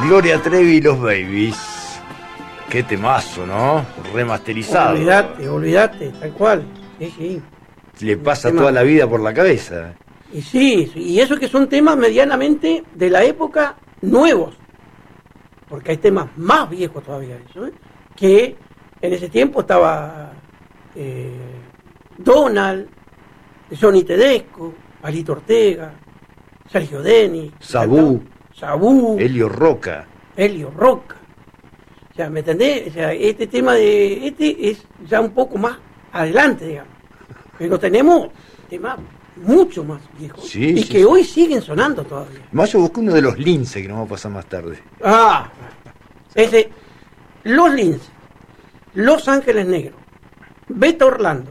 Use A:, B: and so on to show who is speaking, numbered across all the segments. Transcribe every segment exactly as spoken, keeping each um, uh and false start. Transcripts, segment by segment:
A: Gloria Trevi y los Babies. Qué temazo, ¿no? Remasterizado.
B: Olvídate, olvídate, tal cual. Sí, sí.
A: Le pasa toda la vida por la cabeza.
B: Y sí, y eso que son temas medianamente de la época nuevos. Porque hay temas más viejos todavía, eso, ¿eh? Que en ese tiempo estaba eh, Donald, Johnny Tedesco, Palito Ortega, Sergio Denis,
A: Sabú,
B: Sabú,
A: Helio Roca.
B: Helio Roca. O sea, ¿me entendés? O sea, este tema de este es ya un poco más adelante, digamos. Pero tenemos temas mucho más viejos
A: Sí,
B: y
A: sí,
B: que
A: sí.
B: hoy siguen sonando todavía.
A: Más yo busqué uno de los Lince que nos vamos a pasar más tarde.
B: Ah, ese, Los Lince, Los Ángeles Negros, Beto Orlando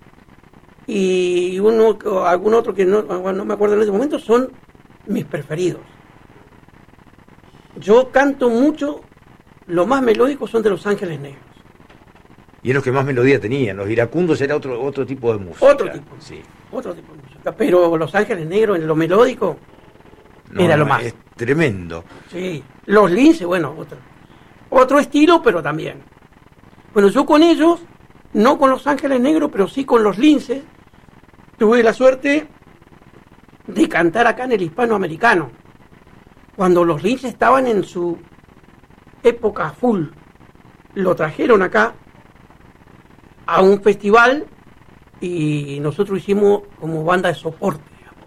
B: y uno, algún otro que no, no me acuerdo en ese momento, son mis preferidos. Yo canto mucho, lo más melódico son de Los Ángeles Negros.
A: Y es los que más melodía tenían. Los iracundos era otro otro tipo de música.
B: Otro tipo,
A: Sí.
B: otro tipo de música. Pero Los Ángeles Negros en lo melódico
A: No,
B: era lo
A: no,
B: más.
A: Es tremendo.
B: Sí, Los Lince, bueno, otro, otro estilo, pero también. Bueno, yo con ellos, no con Los Ángeles Negros, pero sí con Los Lince, tuve la suerte de cantar acá en el hispanoamericano, cuando Los Lince estaban en su época full. Lo trajeron acá a un festival y nosotros hicimos como banda de soporte.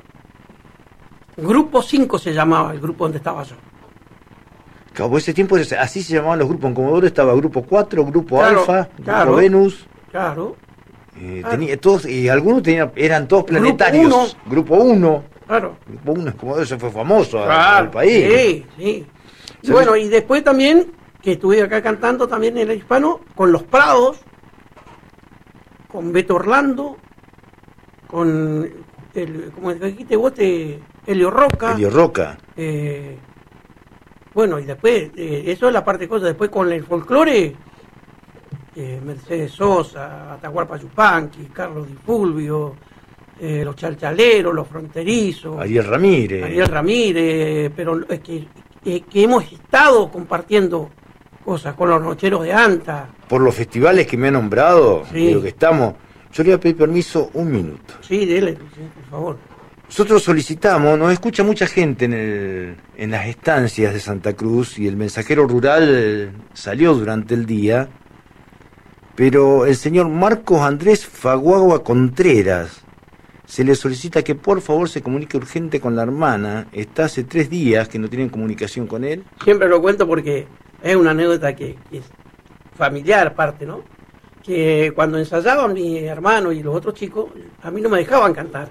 B: Grupo cinco se llamaba el grupo donde estaba yo.
A: Claro, por ese tiempo así se llamaban los grupos. En Comodoro estaba Grupo cuatro, Grupo
B: Claro,
A: Alfa,
B: claro.
A: Grupo Venus.
B: Claro,
A: Eh,
B: Claro.
A: tenía, todos, y algunos tenían, eran todos
B: Grupo
A: planetarios.
B: uno.
A: Grupo uno.
B: claro.
A: Grupo uno en Comodoro, eso fue famoso en
B: Claro,
A: el país.
B: sí, sí. Y bueno, y después también, que estuve acá cantando también en el hispano, con Los Prados, con Beto Orlando, con, el, como dijiste vos, te, Helio Roca.
A: Helio Roca.
B: Eh, bueno, y después, eh, eso es la parte de cosas. Después con el folclore, eh, Mercedes Sosa, Atahualpa Yupanqui, Carlos Di Fulvio, eh, los Chalchaleros, los Fronterizos,
A: Ariel Ramírez.
B: Ariel Ramírez, pero es que, que, que hemos estado compartiendo cosas con los Nocheros de Anta.
A: Por los festivales que me ha nombrado,
B: Sí.
A: digo que estamos. Yo le voy a pedir permiso un minuto.
B: Sí, dele, sí, por favor.
A: Nosotros solicitamos, nos escucha mucha gente en, el, en las estancias de Santa Cruz y el mensajero rural eh, salió durante el día, pero el señor Marcos Andrés Faguagua Contreras se le solicita que por favor se comunique urgente con la hermana. Está hace tres días que no tienen comunicación con él.
B: Siempre lo cuento porque es una anécdota que, que es familiar aparte, ¿no? Que cuando ensayaban mi hermano y los otros chicos, a mí no me dejaban cantar.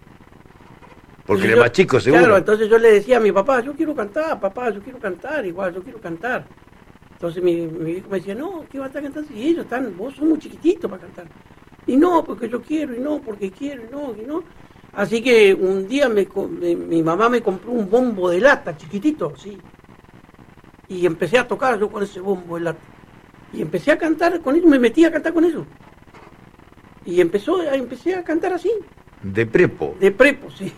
A: Porque
B: Entonces
A: él es
B: yo-
A: más chico, seguro.
B: Claro, entonces yo le decía a mi papá, yo quiero cantar, papá, yo quiero cantar, igual, yo quiero cantar. Entonces mi, mi hijo me decía, no, ¿qué va a estar cantando? Y ellos están, vos sos muy chiquitito para cantar. Y no, porque yo quiero, y no, porque quiero, y no, y no. Así que un día me, co- me- mi mamá me compró un bombo de lata, chiquitito, sí. Y empecé a tocar yo con ese bombo de lata. Y empecé a cantar con ellos, me metí a cantar con ellos. Y empezó, empecé a cantar así.
A: De prepo.
B: De prepo, sí.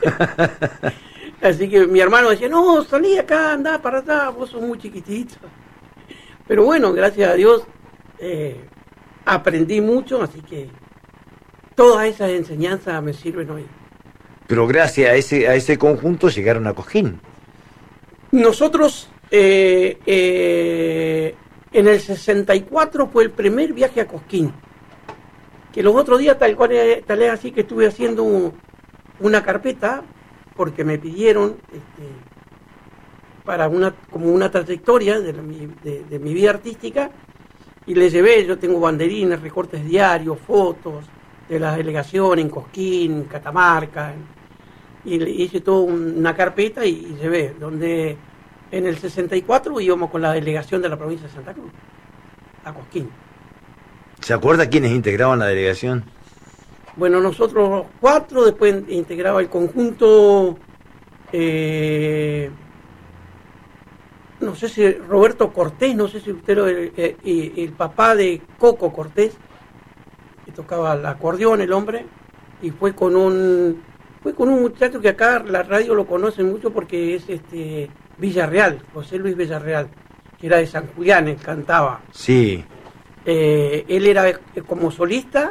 B: Así que mi hermano decía, no, salí acá, andá para allá, vos sos muy chiquitito. Pero bueno, gracias a Dios eh, aprendí mucho, así que todas esas enseñanzas me sirven hoy.
A: Pero gracias a ese, a ese conjunto llegaron a Cosquín.
B: Nosotros, eh, eh, en el sesenta y cuatro fue el primer viaje a Cosquín. Que los otros días, tal cual es- tal es así, que estuve haciendo un- una carpeta, porque me pidieron este, para una como una trayectoria de, la- mi, de- de mi vida artística, y le llevé, yo tengo banderines, recortes diarios, fotos de la delegación en Cosquín, Catamarca, y le hice toda una carpeta y, y llevé, donde en el sesenta y cuatro íbamos con la delegación de la provincia de Santa Cruz, a Cosquín.
A: ¿Se acuerda quiénes integraban la delegación?
B: Bueno, nosotros los cuatro, después integraba el conjunto, eh, no sé si Roberto Cortés, no sé si usted lo, eh, eh, el papá de Coco Cortés, que tocaba el acordeón el hombre, y fue con un fue con un muchacho que acá la radio lo conoce mucho porque es este Villarreal, José Luis Villarreal, que era de San Julián, él cantaba.
A: Sí.
B: Eh, él era eh, como solista,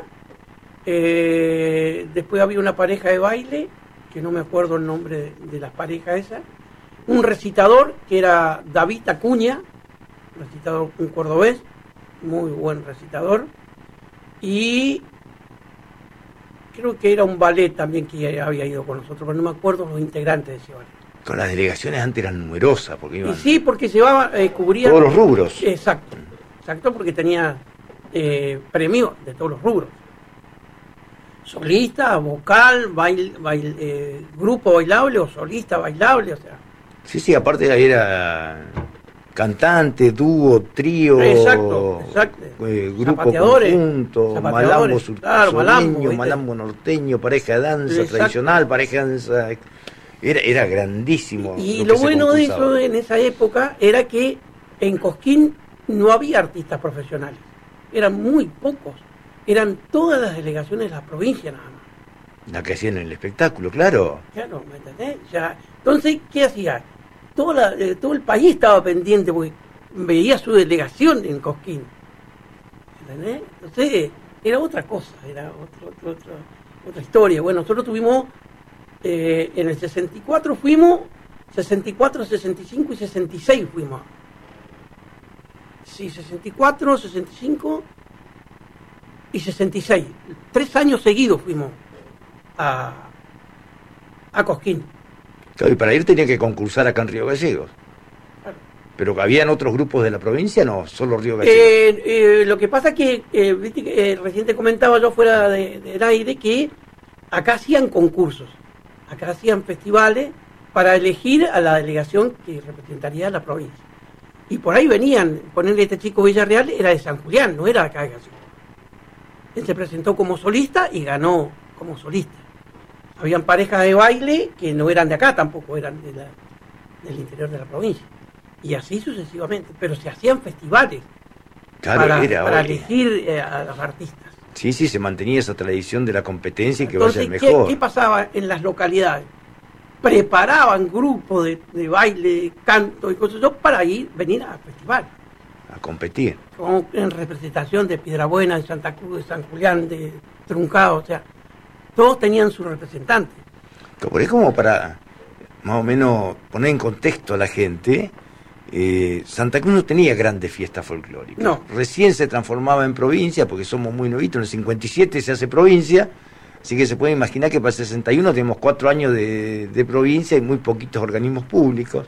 B: eh, después había una pareja de baile, que no me acuerdo el nombre de, de las parejas esas, un recitador que era David Acuña, recitador, un cordobés, muy buen recitador, y creo que era un ballet también que había ido con nosotros, pero no me acuerdo los integrantes de ese ballet.
A: Con las delegaciones antes eran numerosas, porque iban...
B: Y sí, porque llevaba, eh, cubría...
A: todos los rubros.
B: Exacto, exacto, porque tenía eh, premios de todos los rubros. Solista, vocal, bail, bail, eh, grupo bailable o solista bailable, o sea...
A: Sí, sí, aparte era cantante, dúo, trío,
B: exacto, exacto.
A: Eh, grupo conjunto, malambo sur
B: claro,
A: malambo, malambo norteño, pareja de danza exacto. tradicional, pareja de danza... Era, era grandísimo.
B: Y lo, lo bueno de eso en esa época era que en Cosquín no había artistas profesionales, eran muy pocos, eran todas las delegaciones de la provincia nada más.
A: La que hacían el espectáculo, claro.
B: Claro, ¿me entendés? Ya, entonces, ¿qué hacía? Todo, la, eh, todo el país estaba pendiente porque veía su delegación en Cosquín. ¿Entendés? Entonces, era otra cosa, era otro, otro, otro, otra historia. Bueno, nosotros tuvimos, eh, en el sesenta y cuatro fuimos, sesenta y cuatro, sesenta y cinco y sesenta y seis fuimos. Sí, sesenta y cuatro, sesenta y cinco y sesenta y seis. Tres años seguidos fuimos a, a Cosquín.
A: Claro, y para ir tenía que concursar acá en Río Gallegos. Claro. Pero habían otros grupos de la provincia, no, solo Río Gallegos.
B: Eh, eh, lo que pasa es que, eh, viste que eh, recién te comentaba yo fuera de, del aire que acá hacían concursos, acá hacían festivales para elegir a la delegación que representaría a la provincia. Y por ahí venían, ponerle este chico Villarreal, era de San Julián, no era de acá de Gallegos. Él se presentó como solista y ganó como solista. Habían parejas de baile que no eran de acá tampoco, eran de la, del interior de la provincia. Y así sucesivamente, pero se hacían festivales
A: claro,
B: para,
A: era,
B: para
A: oye.
B: elegir eh, a los artistas.
A: Sí, sí, se mantenía esa tradición de la competencia y que
B: Entonces,
A: vaya el mejor.
B: ¿qué, ¿qué pasaba en las localidades? Preparaban grupos de, de baile, de canto y cosas así para ir, venir al festival.
A: A competir.
B: Como en representación de Piedrabuena, de Santa Cruz, de San Julián, de Truncado, o sea, todos tenían su representante.
A: Como es como para más o menos poner en contexto a la gente, eh, Santa Cruz no tenía grandes fiestas folclóricas.
B: No.
A: Recién se transformaba en provincia, porque somos muy novitos, en el cincuenta y siete se hace provincia, así que se puede imaginar que para el sesenta y uno tenemos cuatro años de, de provincia y muy poquitos organismos públicos.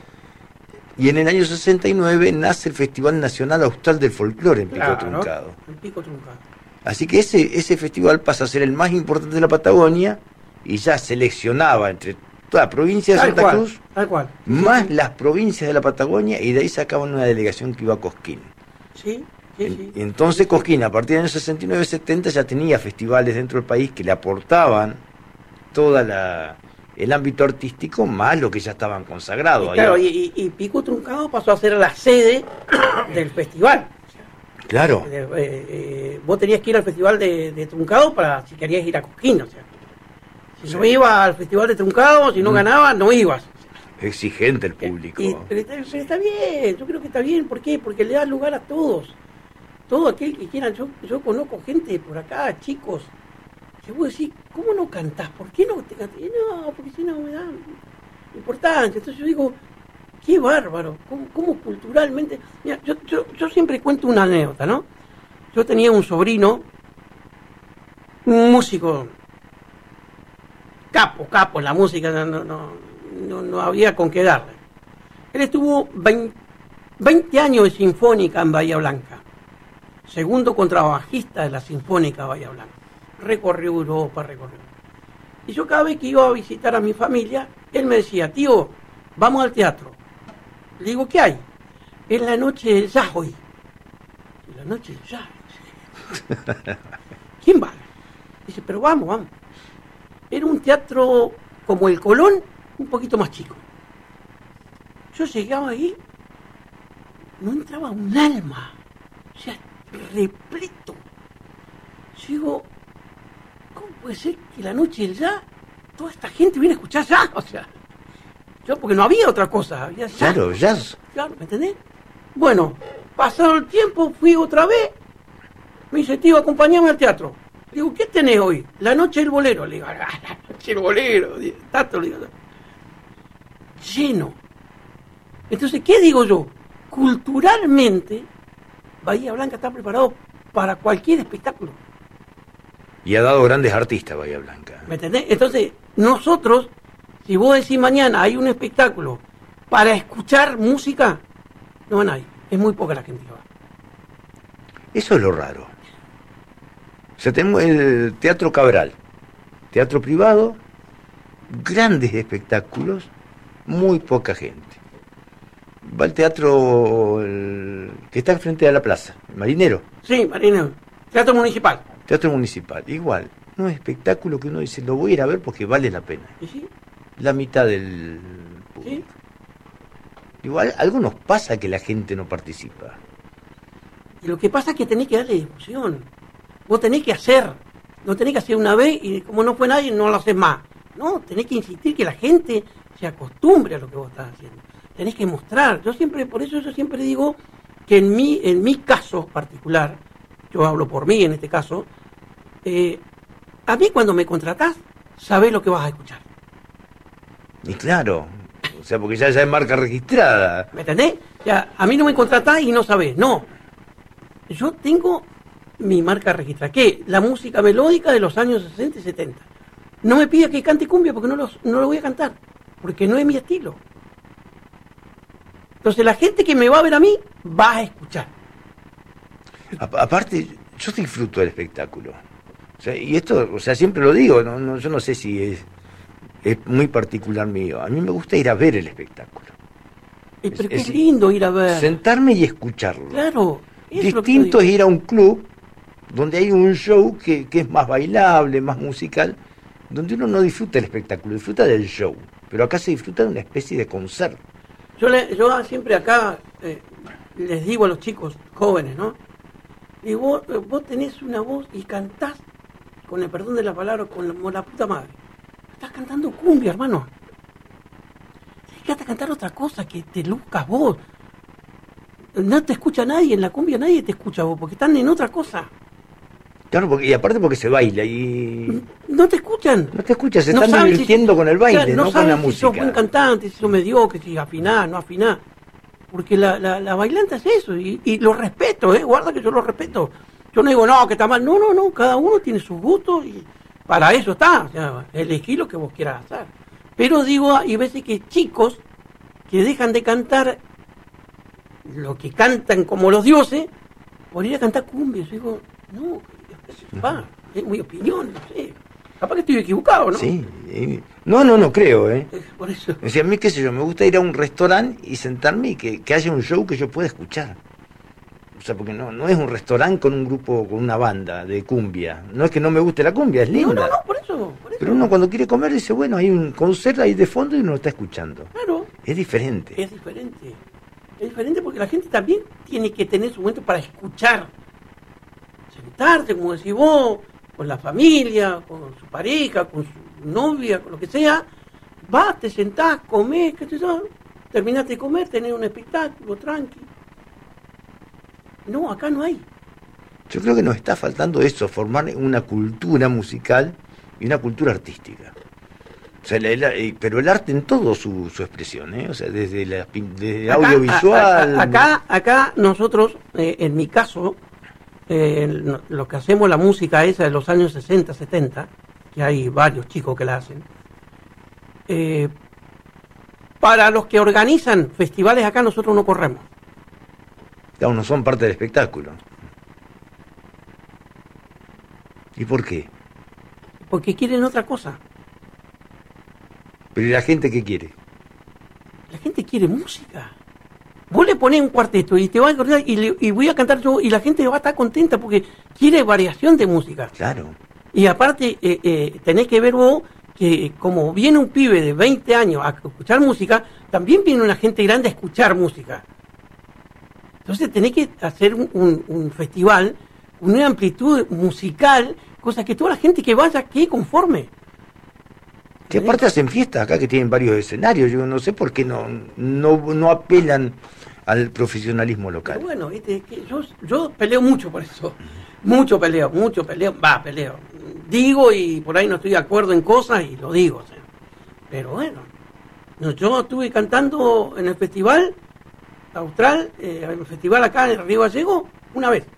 A: Y en el año sesenta y nueve nace el Festival Nacional Austral del Folclore en Pico
B: claro,
A: Truncado.
B: En Pico Truncado.
A: Así que ese, ese festival pasa a ser el más importante de la Patagonia y ya seleccionaba entre toda la provincia de
B: tal
A: Santa
B: cual,
A: Cruz,
B: tal cual.
A: más las provincias de la Patagonia, y de ahí sacaban una delegación que iba a Cosquín.
B: Sí, sí,
A: en,
B: sí.
A: Y entonces Cosquín, a partir del año sesenta y nueve setenta, ya tenía festivales dentro del país que le aportaban toda la el ámbito artístico más lo que ya estaban consagrados.
B: Y claro, y, y, y Pico Truncado pasó a ser la sede del festival.
A: Claro.
B: Eh, eh, vos tenías que ir al festival de, de Truncado para si querías ir a Cosquín, o sea. Si sí. no ibas al festival de Truncado, si no mm. ganabas, no ibas.
A: Exigente el público.
B: Y, pero está, pero está bien, yo creo que está bien. ¿Por qué? Porque le da lugar a todos. Todo aquel que quieran. Yo, yo conozco gente por acá, chicos, que vos decís, ¿cómo no cantás? ¿Por qué no te cantás? No, porque si no me da importancia. Entonces yo digo, qué bárbaro, cómo, cómo culturalmente... Mira, yo, yo, yo siempre cuento una anécdota, ¿no? Yo tenía un sobrino, un músico, capo, capo en la música, no, no, no, no había con qué darle. Él estuvo veinte años de Sinfónica en Bahía Blanca, segundo contrabajista de la Sinfónica Bahía Blanca. Recorrió Europa, recorrió. Y yo cada vez que iba a visitar a mi familia, él me decía, tío, vamos al teatro. Le digo, ¿qué hay? Es la noche del jazz hoy. La noche del jazz. ¿Quién va? Dice, pero vamos, vamos. Era un teatro como el Colón, un poquito más chico. Yo llegaba ahí, no entraba un alma. O sea, repleto. Yo digo, ¿cómo puede ser que la noche del jazz, toda esta gente viene a escuchar jazz? O sea, Yo, porque no había otra cosa, había jazz.
A: Claro, jazz.
B: Claro, ¿me entendés? Bueno, pasado el tiempo, fui otra vez. Me dice, tío, acompañame al teatro. Le digo, ¿qué tenés hoy? La noche del bolero. Le digo, ah, la noche del bolero. Tato, le digo, lleno. Entonces, ¿qué digo yo? Culturalmente, Bahía Blanca está preparado para cualquier espectáculo.
A: Y ha dado grandes artistas Bahía Blanca.
B: ¿Me entendés? Entonces, nosotros, si vos decís mañana hay un espectáculo para escuchar música, no van a ir. Es muy poca la gente que va.
A: Eso es lo raro. O sea, tenemos el Teatro Cabral, teatro privado, grandes espectáculos, muy poca gente. Va al teatro el, que está enfrente de la plaza, el Marinero.
B: Sí, Marinero. Teatro Municipal.
A: Teatro Municipal, igual. No es espectáculo que uno dice, lo voy a ir a ver porque vale la pena.
B: ¿Y sí?
A: La mitad del público. ¿Sí? Igual, algo nos pasa que la gente no participa.
B: Y lo que pasa es que tenés que darle difusión. Vos tenés que hacer. No tenés que hacer una vez y como no fue nadie, no lo haces más. No, tenés que insistir que la gente se acostumbre a lo que vos estás haciendo. Tenés que mostrar. Yo siempre, por eso yo siempre digo que en mi, en mi caso particular, yo hablo por mí en este caso, eh, a mí cuando me contratás, sabés lo que vas a escuchar.
A: Y claro, o sea, porque ya, ya es marca registrada.
B: ¿Me entendés? O sea, a mí no me contratás y no sabés. No. Yo tengo mi marca registrada, que la música melódica de los años sesenta y setenta. No me pida que cante cumbia porque no, los, no lo voy a cantar, porque no es mi estilo. Entonces la gente que me va a ver a mí, va a escuchar.
A: A, aparte, yo disfruto del espectáculo. O sea, y esto, o sea, siempre lo digo, no, no, yo no sé si es, es muy particular mío. A mí me gusta ir a ver el espectáculo.
B: Eh, pero
A: es,
B: qué
A: es
B: lindo ir a ver.
A: Sentarme y escucharlo.
B: Claro.
A: Distinto es ir a un club donde hay un show que, que es más bailable, más musical, donde uno no disfruta el espectáculo, disfruta del show. Pero acá se disfruta de una especie de concierto.
B: Yo, le, yo siempre acá eh, les digo a los chicos jóvenes, ¿no? Y vos, vos tenés una voz y cantás, con el perdón de la palabra, con la, con la puta madre. Estás cantando cumbia, hermano. Tienes que cantar otra cosa, que te luzcas vos. No te escucha nadie, en la cumbia nadie te escucha vos, porque están en otra cosa.
A: Claro, porque, y aparte porque se baila y...
B: No te escuchan.
A: No te escuchas, se
B: no
A: están divirtiendo si, con el baile,
B: no,
A: no
B: con la
A: si
B: música. Si sos buen cantante, si sos mediocre, si afinás, no afinás. Porque la, la, la bailanta es eso, y, y lo respeto, ¿eh? Guarda que yo lo respeto. Yo no digo, no, que está mal. No, no, no, cada uno tiene sus gustos y para eso está. O sea, elegí lo que vos quieras hacer. Pero digo, hay veces que chicos que dejan de cantar lo que cantan como los dioses, por ir a cantar cumbia. Yo digo, no, va, es mi opinión, no sé. Capaz que estoy equivocado, ¿no?
A: Sí. Eh, no, no, no creo, ¿eh?
B: Por eso.
A: O sea, a mí, qué sé yo, me gusta ir a un restaurante y sentarme y que, que haya un show que yo pueda escuchar. O sea, porque no, no es un restaurante con un grupo, con una banda de cumbia. No es que no me guste la cumbia, es linda.
B: No, no, no, por eso, por eso.
A: Pero uno cuando quiere comer dice, bueno, hay un concierto ahí de fondo y uno lo está escuchando.
B: Claro.
A: Es diferente.
B: Es diferente. Es diferente porque la gente también tiene que tener su momento para escuchar. Sentarte, como decís vos, con la familia, con su pareja, con su novia, con lo que sea. Vas, te sentás, comés, qué sé yo. Terminás de comer, tenés un espectáculo, tranqui. No, acá no hay.
A: Yo creo que nos está faltando eso, formar una cultura musical y una cultura artística. O sea, la, la, pero el arte en todo su, su expresión, ¿eh? O sea, desde, la, desde
B: acá,
A: audiovisual...
B: A, a, acá, acá nosotros, eh, en mi caso, eh, lo que hacemos la música esa de los años sesenta, setenta, que hay varios chicos que la hacen, eh, para los que organizan festivales acá nosotros no corremos.
A: Claro, no son parte del espectáculo. ¿Y por qué?
B: Porque quieren otra cosa.
A: ¿Pero y la gente qué quiere?
B: La gente quiere música. Vos le ponés un cuarteto y te va a acordar y, le, y voy a cantar yo y la gente va a estar contenta porque quiere variación de música.
A: Claro.
B: Y aparte eh, eh, tenés que ver vos que como viene un pibe de veinte años a escuchar música, también viene una gente grande a escuchar música. Entonces tenés que hacer un, un, un festival, una amplitud musical, cosa que toda la gente que vaya quede conforme.
A: Que aparte hacen fiestas acá que tienen varios escenarios. Yo no sé por qué no, no, no apelan al profesionalismo local.
B: Pero bueno, viste, que yo, yo peleo mucho por eso. Mucho peleo, mucho peleo. Va, peleo. Digo y por ahí no estoy de acuerdo en cosas y lo digo. O sea. Pero bueno, no, yo estuve cantando en el festival austral, eh, en el festival acá en Río Gallego, una vez.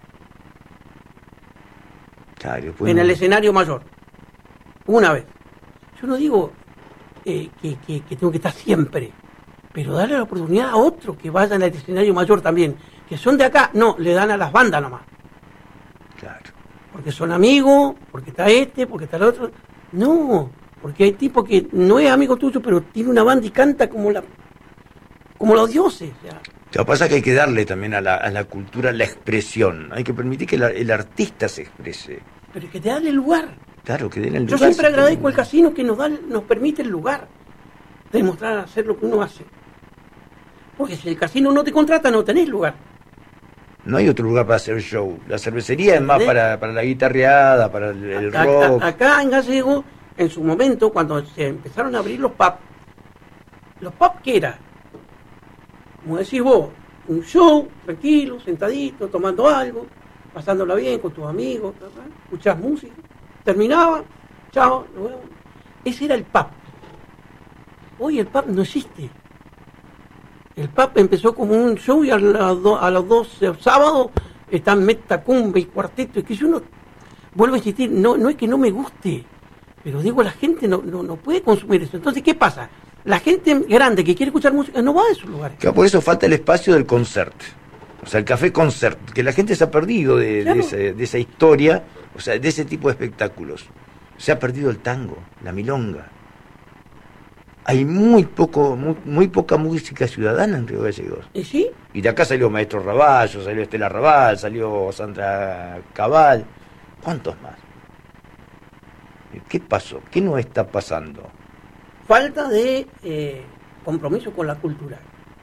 A: Claro, pues
B: en
A: no.
B: el escenario mayor. Una vez. Yo no digo eh, que, que, que tengo que estar siempre, pero darle la oportunidad a otros que vayan al escenario mayor también, que son de acá. No, le dan a las bandas nomás.
A: Claro.
B: Porque son amigos, porque está este, porque está el otro. No, porque hay tipos que no es amigo tuyo, pero tiene una banda y canta como la como los dioses. O sea.
A: Lo que pasa es que hay que darle también a la, a la cultura la expresión. Hay que permitir que la, el artista se exprese.
B: Pero que te darle el lugar.
A: Claro, que den el
B: Yo
A: lugar.
B: siempre agradezco al casino que nos da, nos permite el lugar de demostrar hacer lo que uno hace. Porque si el casino no te contrata, no tenés lugar.
A: No hay otro lugar para hacer show. La cervecería es más para, para la guitarreada, para el, el
B: acá,
A: rock.
B: Acá, acá en Gallego, en su momento, cuando se empezaron a abrir los pubs, los pubs, ¿qué era? Como decís vos, un show, tranquilo, sentadito, tomando algo, pasándola bien con tus amigos, escuchás música, terminaba, chao, nos vemos. Ese era el pub. Hoy el pub no existe. El pub empezó como un show y a, la do, a los dos sábados están Metacumbe y Cuarteto. Es que yo no, vuelvo a insistir, no, no es que no me guste, pero digo, la gente no, no, no puede consumir eso. Entonces, ¿qué pasa? La gente grande que quiere escuchar música no va a esos lugares.
A: Claro, por eso falta el espacio del concert. O sea, el café concert, que la gente se ha perdido de, claro. de, ese, de esa historia, o sea, de ese tipo de espectáculos. Se ha perdido el tango, la milonga. Hay muy poco, muy, muy poca música ciudadana en Río Gallegos.
B: ¿Y sí?
A: Y de acá salió Maestro Raballo, salió Estela Raval, salió Sandra Cabal. ¿Cuántos más? ¿Qué pasó? ¿Qué no está pasando?
B: Falta de eh, compromiso con la cultura.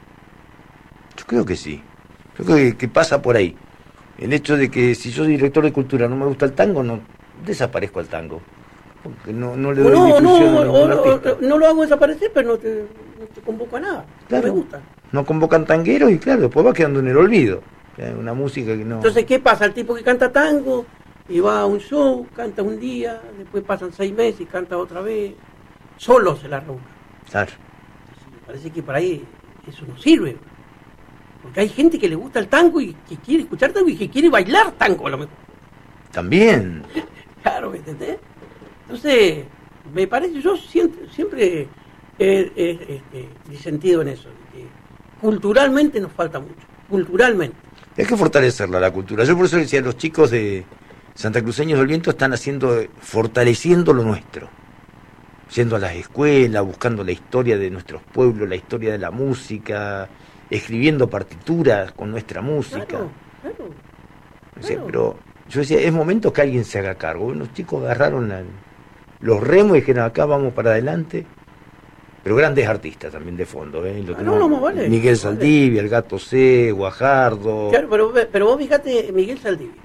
A: Yo creo que sí. Yo creo que, que pasa por ahí. El hecho de que si yo soy director de cultura no me gusta el tango, no desaparezco al tango. Porque no, no le doy
B: no,
A: difusión
B: no,
A: a ningún artista.
B: No, no lo hago desaparecer, pero no te, no te convoco a nada.
A: Claro,
B: no me gusta.
A: No convocan tangueros y claro, después va quedando en el olvido. Una música que no...
B: Entonces, ¿qué pasa? El tipo que canta tango y va a un show, canta un día, después pasan seis meses y canta otra vez. Solo se la arranca.
A: Claro.
B: Entonces, me parece que por ahí eso no sirve. Porque hay gente que le gusta el tango y que quiere escuchar tango y que quiere bailar tango a lo mejor.
A: También.
B: Claro, ¿me entendés? Entonces, me parece, yo siempre, siempre he, he, he, he sentido en eso, que culturalmente nos falta mucho, culturalmente.
A: Hay que fortalecerla, la cultura. Yo por eso decía, los chicos de Santa Cruceños del Viento están haciendo, fortaleciendo lo nuestro. Yendo a las escuelas, buscando la historia de nuestros pueblos, la historia de la música, escribiendo partituras con nuestra música.
B: Claro, claro,
A: o sea,
B: claro.
A: Pero yo decía, es momento que alguien se haga cargo. Los chicos agarraron la, los remos y dijeron, acá vamos para adelante. Pero grandes artistas también de fondo, ¿eh? Lo
B: ah, no, no, vale,
A: Miguel
B: vale.
A: Saldivia, el Gato C, Guajardo.
B: Claro, pero, pero vos fíjate, Miguel Saldivia.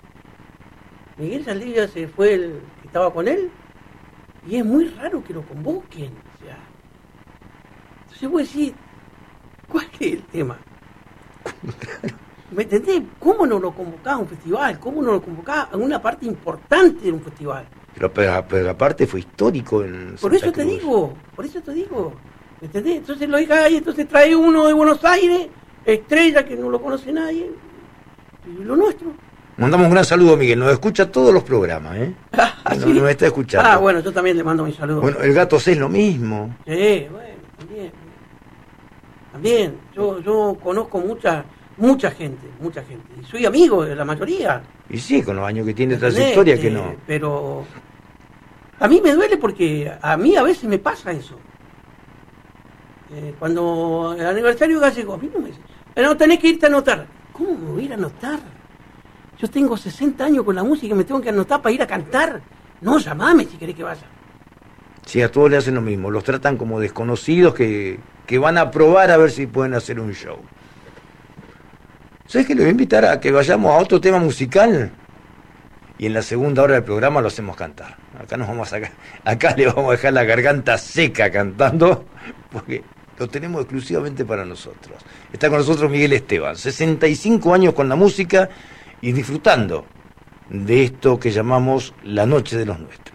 B: Miguel Saldivia se fue el que estaba con él y es muy raro que lo convoquen. O sea, entonces vos decís, ¿cuál es el tema? ¿Me entendés? ¿Cómo no lo convocaba a un festival? ¿Cómo no lo convocaba a una parte importante de un festival?
A: Pero, pero, pero aparte fue histórico en
B: Por
A: Santa
B: eso te
A: Cruz.
B: digo, por eso te digo. ¿Me entendés? Entonces lo deja ahí, entonces trae uno de Buenos Aires, estrella que no lo conoce nadie, y lo nuestro.
A: Mandamos un gran saludo, Miguel. Nos escucha todos los programas, ¿eh?
B: ¿Ah,
A: nos,
B: sí?
A: nos está escuchando.
B: Ah, bueno, yo también le mando mi saludo.
A: Bueno, el Gato C es lo mismo.
B: Sí, bueno, también. También, yo, yo conozco mucha, mucha gente, mucha gente. Y soy amigo de la mayoría.
A: Y sí, con los años que tiene
B: ¿Entendés?
A: trayectoria, que
B: Eh,
A: no.
B: Pero a mí me duele porque a mí a veces me pasa eso. Eh, cuando el aniversario gallego, a mí no me dice, no, tenés que irte a anotar. ¿Cómo me voy a ir a anotar? Yo tengo sesenta años con la música y me tengo que anotar para ir a cantar. No, llamame si querés que vaya.
A: Sí, a todos le hacen lo mismo. Los tratan como desconocidos que, que van a probar a ver si pueden hacer un show. ¿Sabes que le voy a invitar a que vayamos a otro tema musical? y en la segunda hora del programa lo hacemos cantar. Acá nos vamos a sacar, acá le vamos a dejar la garganta seca cantando, porque lo tenemos exclusivamente para nosotros. Está con nosotros Miguel Esteban, sesenta y cinco años con la música y disfrutando de esto que llamamos la noche de los nuestros.